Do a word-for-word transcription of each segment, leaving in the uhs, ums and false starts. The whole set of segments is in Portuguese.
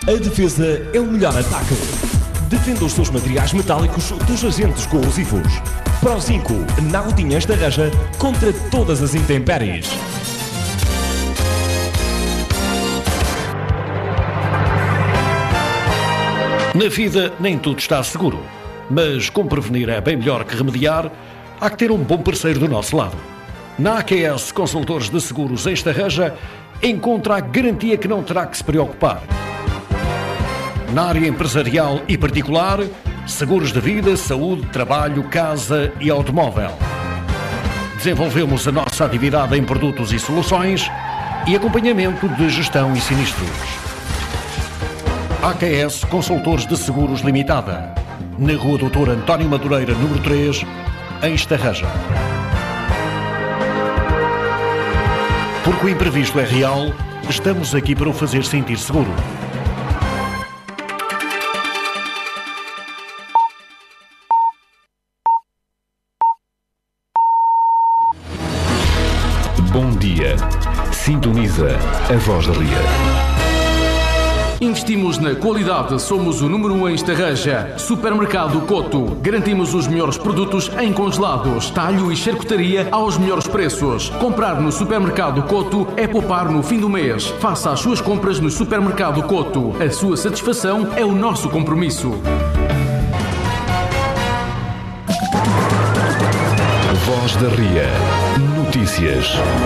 A defesa é o melhor ataque. Defenda os seus materiais metálicos dos agentes corrosivos. Pro cinco, Nautinhas da Reja contra todas as intempéries. Na vida nem tudo está seguro, mas como prevenir é bem melhor que remediar, há que ter um bom parceiro do nosso lado. Na A Q S Consultores de Seguros em Estarreja, encontra a garantia que não terá que se preocupar. Na área empresarial e particular, seguros de vida, saúde, trabalho, casa e automóvel. Desenvolvemos a nossa atividade em produtos e soluções e acompanhamento de gestão e sinistros. A Q S Consultores de Seguros Limitada, na Rua doutor António Madureira, número três, em Estarreja. Porque o imprevisto é real, estamos aqui para o fazer sentir seguro. Bom dia. Sintoniza a Voz da Ria. Investimos na qualidade, somos o número um em Estarreja. Supermercado Coto. Garantimos os melhores produtos em congelados, talho e charcutaria aos melhores preços. Comprar no Supermercado Coto é poupar no fim do mês. Faça as suas compras no Supermercado Coto. A sua satisfação é o nosso compromisso. Voz da Ria. Notícias.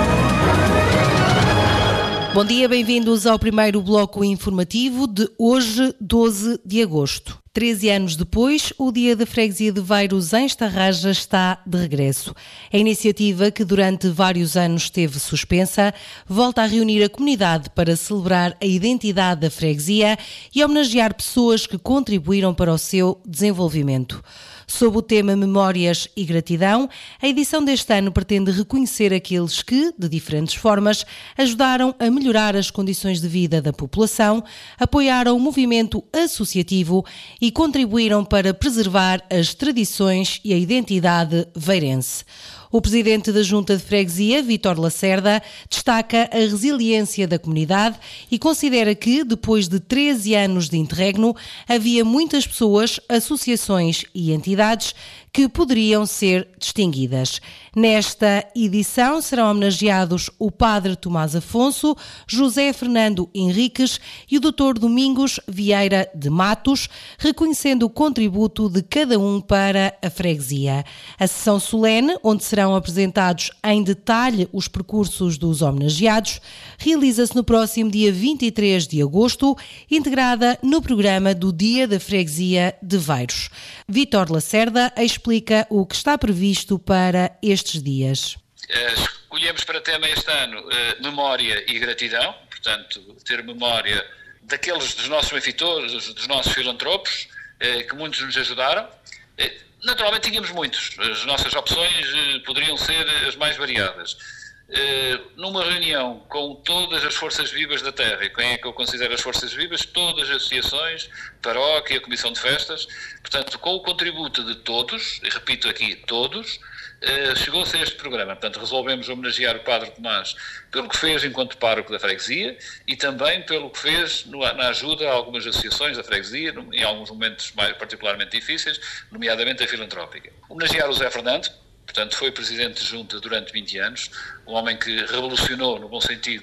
Bom dia, bem-vindos ao primeiro bloco informativo de hoje, doze de agosto. treze anos depois, o Dia da Freguesia de Veiros em Estarreja está de regresso. A iniciativa, que durante vários anos esteve suspensa, volta a reunir a comunidade para celebrar a identidade da freguesia e homenagear pessoas que contribuíram para o seu desenvolvimento. Sob o tema Memórias e Gratidão, a edição deste ano pretende reconhecer aqueles que, de diferentes formas, ajudaram a melhorar as condições de vida da população, apoiaram o movimento associativo e contribuíram para preservar as tradições e a identidade veirense. O presidente da Junta de Freguesia, Vítor Lacerda, destaca a resiliência da comunidade e considera que, depois de treze anos de interregno, havia muitas pessoas, associações e entidades que poderiam ser distinguidas. Nesta edição serão homenageados o Padre Tomás Afonso, José Fernando Henriques e o doutor Domingos Vieira de Matos, reconhecendo o contributo de cada um para a freguesia. A sessão solene, onde serão apresentados em detalhe os percursos dos homenageados, realiza-se no próximo dia vinte e três de agosto, integrada no programa do Dia da Freguesia de Veiros. Vítor Lacerda explica o que está previsto para estes dias. Escolhemos para tema este ano uh, memória e gratidão, portanto, ter memória daqueles dos nossos benfeitores, dos nossos filantropos, uh, que muitos nos ajudaram. Uh, naturalmente tínhamos muitos, as nossas opções uh, poderiam ser as mais variadas. Uh, numa reunião com todas as forças vivas da terra, e quem é que eu considero as forças vivas? Todas as associações, paróquia, a comissão de festas, portanto, com o contributo de todos, e repito aqui, todos, uh, chegou-se a este programa. Portanto, resolvemos homenagear o Padre Tomás pelo que fez enquanto pároco da freguesia e também pelo que fez no, na ajuda a algumas associações da freguesia, no, em alguns momentos mais, particularmente difíceis, nomeadamente a filantrópica. Homenagear o Zé Fernando. Portanto, foi presidente de junta durante vinte anos, um homem que revolucionou, no bom sentido,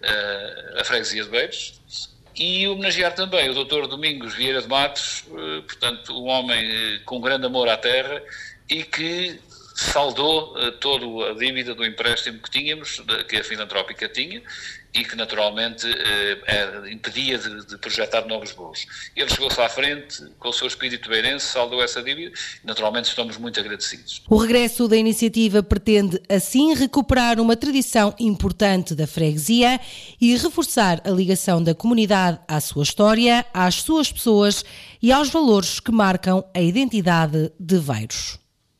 a freguesia de Veiros, e homenagear também o doutor Domingos Vieira de Matos, portanto, um homem com grande amor à terra e que saldou toda a dívida do empréstimo que tínhamos, que a filantrópica tinha, e que naturalmente eh, impedia de, de projetar novos voos. Ele chegou-se à frente, com o seu espírito beirense, saldou essa dívida e naturalmente estamos muito agradecidos. O regresso da iniciativa pretende assim recuperar uma tradição importante da freguesia e reforçar a ligação da comunidade à sua história, às suas pessoas e aos valores que marcam a identidade de Veiros.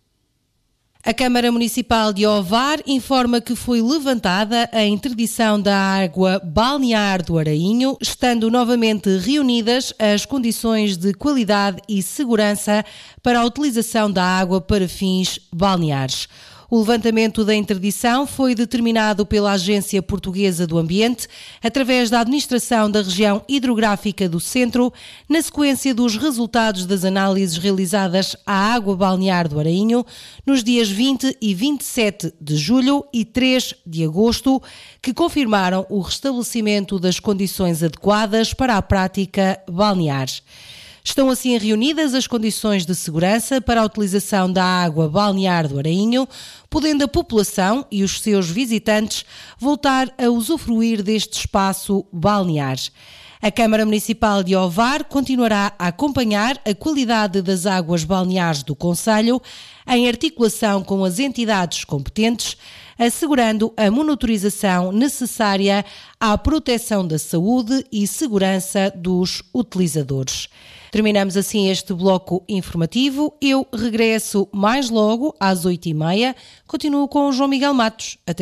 A Câmara Municipal de Ovar informa que foi levantada a interdição da água balnear do Arainho, estando novamente reunidas as condições de qualidade e segurança para a utilização da água para fins balneares. O levantamento da interdição foi determinado pela Agência Portuguesa do Ambiente, através da Administração da Região Hidrográfica do Centro, na sequência dos resultados das análises realizadas à água balnear do Arainho, nos dias vinte e vinte e sete de julho e três de agosto, que confirmaram o restabelecimento das condições adequadas para a prática balnear. Estão assim reunidas as condições de segurança para a utilização da água balnear do Arainho, podendo a população e os seus visitantes voltar a usufruir deste espaço balnear. A Câmara Municipal de Ovar continuará a acompanhar a qualidade das águas balneares do concelho, em articulação com as entidades competentes, assegurando a monitorização necessária à proteção da saúde e segurança dos utilizadores. Terminamos assim este bloco informativo. Eu regresso mais logo às oito e meia. Continuo com o João Miguel Matos. Até